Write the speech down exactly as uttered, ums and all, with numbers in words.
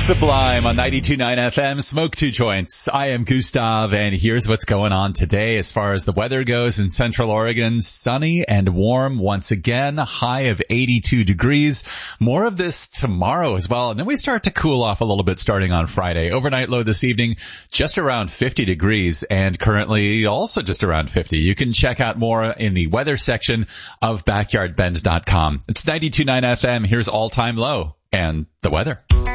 Sublime on ninety-two point nine F M, Smoke Two Joints. I am Gustav, and here's what's going on today as far as the weather goes in Central Oregon. Sunny and warm once again, high of eighty-two degrees. More of this tomorrow as well, and then we start to cool off a little bit starting on Friday. Overnight low this evening, just around fifty degrees, and currently also just around fifty. You can check out more in the weather section of backyard bend dot com. It's ninety-two point nine F M. Here's all-time low and the weather.